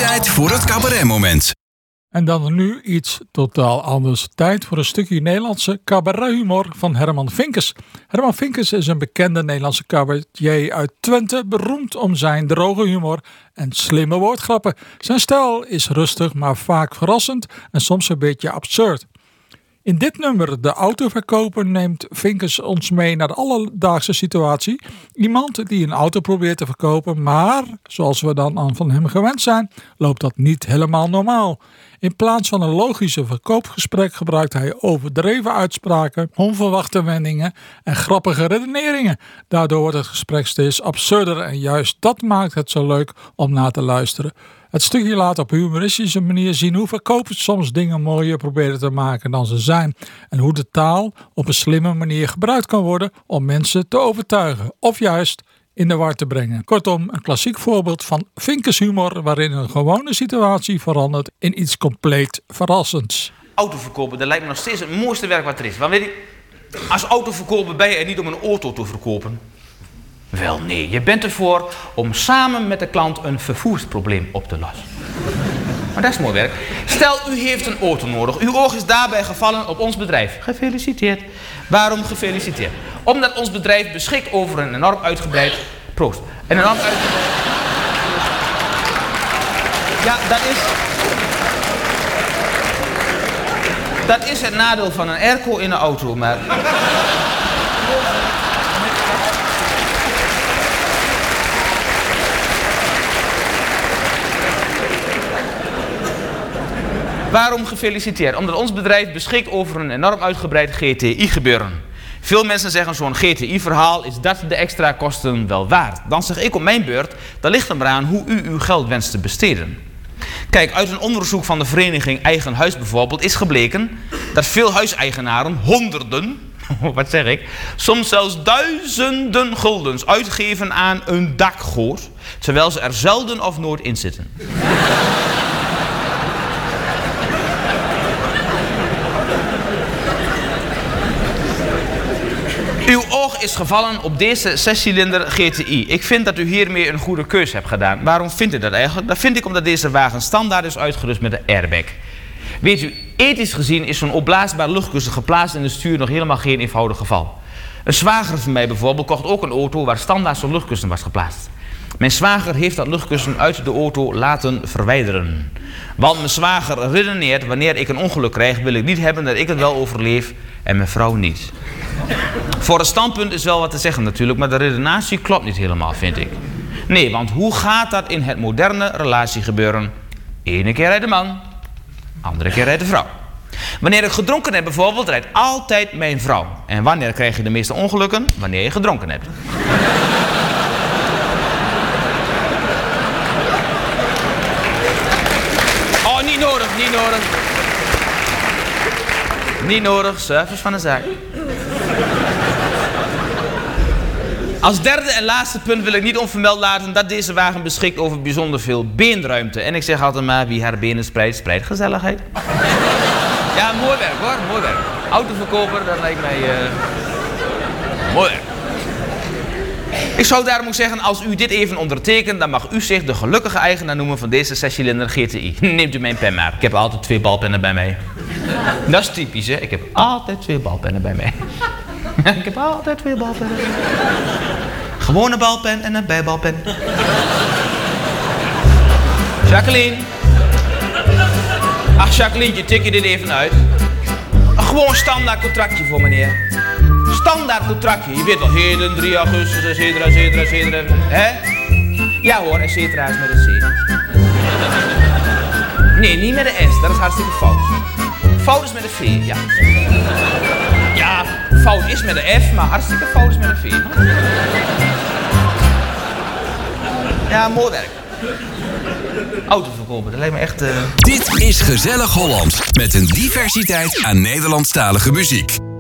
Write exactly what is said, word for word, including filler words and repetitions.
Tijd voor het cabaretmoment. En dan nu iets totaal anders. Tijd voor een stukje Nederlandse cabarethumor van Herman Vinkers. Herman Vinkers is een bekende Nederlandse cabaretier uit Twente, beroemd om zijn droge humor en slimme woordgrappen. Zijn stijl is rustig, maar vaak verrassend en soms een beetje absurd. In dit nummer, De Autoverkoper, neemt Vinkers ons mee naar de alledaagse situatie. Iemand die een auto probeert te verkopen, maar, zoals we dan aan van hem gewend zijn, loopt dat niet helemaal normaal. In plaats van een logische verkoopgesprek gebruikt hij overdreven uitspraken, onverwachte wendingen en grappige redeneringen. Daardoor wordt het gesprek steeds absurder en juist dat maakt het zo leuk om naar te luisteren. Het stukje laat op humoristische manier zien hoe verkopers soms dingen mooier proberen te maken dan ze zijn. En hoe de taal op een slimme manier gebruikt kan worden om mensen te overtuigen. Of juist in de war te brengen. Kortom, een klassiek voorbeeld van Vinkers humor waarin een gewone situatie verandert in iets compleet verrassends. Autoverkopen, dat lijkt me nog steeds het mooiste werk wat er is. Want weet je, als autoverkoper ben je er niet om een auto te verkopen. Wel nee, je bent ervoor om samen met de klant een vervoersprobleem op te lossen. Maar dat is mooi werk. Stel, u heeft een auto nodig. Uw oog is daarbij gevallen op ons bedrijf. Gefeliciteerd. Waarom gefeliciteerd? Omdat ons bedrijf beschikt over een enorm uitgebreid... Proost. Een enorm uitgebreid... Ja, dat is... Dat is het nadeel van een airco in een auto, maar... Waarom gefeliciteerd? Omdat ons bedrijf beschikt over een enorm uitgebreid G T I-gebeuren. Veel mensen zeggen zo'n G T I-verhaal, is dat de extra kosten wel waard? Dan zeg ik op mijn beurt, dat ligt er maar aan hoe u uw geld wenst te besteden. Kijk, uit een onderzoek van de vereniging Eigen Huis bijvoorbeeld is gebleken dat veel huiseigenaren honderden, wat zeg ik, soms zelfs duizenden guldens uitgeven aan een dakgoot, terwijl ze er zelden of nooit in zitten. Uw oog is gevallen op deze zescilinder G T I. Ik vind dat u hiermee een goede keus hebt gedaan. Waarom vindt u dat eigenlijk? Dat vind ik omdat deze wagen standaard is uitgerust met een airbag. Weet u, ethisch gezien is zo'n opblaasbaar luchtkussen geplaatst in de stuur nog helemaal geen eenvoudig geval. Een zwager van mij bijvoorbeeld kocht ook een auto waar standaard zo'n luchtkussen was geplaatst. Mijn zwager heeft dat luchtkussen uit de auto laten verwijderen. Want mijn zwager redeneert, wanneer ik een ongeluk krijg, wil ik niet hebben dat ik het wel overleef en mijn vrouw niet. Voor het standpunt is wel wat te zeggen natuurlijk, maar de redenatie klopt niet helemaal, vind ik. Nee, want hoe gaat dat in het moderne relatiegebeuren? Ene keer rijdt de man, andere keer rijdt de vrouw. Wanneer ik gedronken heb bijvoorbeeld, rijdt altijd mijn vrouw. En wanneer krijg je de meeste ongelukken? Wanneer je gedronken hebt. Oh, niet nodig, niet nodig. Niet nodig, cijfers van de zaak. Als derde en laatste punt wil ik niet onvermeld laten dat deze wagen beschikt over bijzonder veel beenruimte. En ik zeg altijd maar, wie haar benen spreidt, spreidt gezelligheid. Ja, mooi werk hoor, mooi werk. Autoverkoper, dat lijkt mij... Uh... Mooi werk. Ik zou daarom ook zeggen, als u dit even ondertekent, dan mag u zich de gelukkige eigenaar noemen van deze zescilinder G T I. Neemt u mijn pen maar. Ik heb altijd twee balpennen bij mij. Dat is typisch, hè. Ik heb altijd twee balpennen bij mij. Ik heb altijd twee balpennen. Gewone balpen en een bijbalpen. Jacqueline. Ach, Jacqueline, tik je dit even uit? Een gewoon standaard contractje voor meneer. Standaard contractje. Je weet wel, heden, drie augustus, et cetera, et cetera, et cetera. Hè? Ja hoor, et cetera is met een C. Nee, niet met een S. Dat is hartstikke fout. Fout is met een V, ja. Ja, fout is met een F, maar hartstikke fout is met een V. Ja, mooi werk. Autoverkopen, dat lijkt me echt... Uh... Dit is Gezellig Hollands, met een diversiteit aan Nederlandstalige muziek.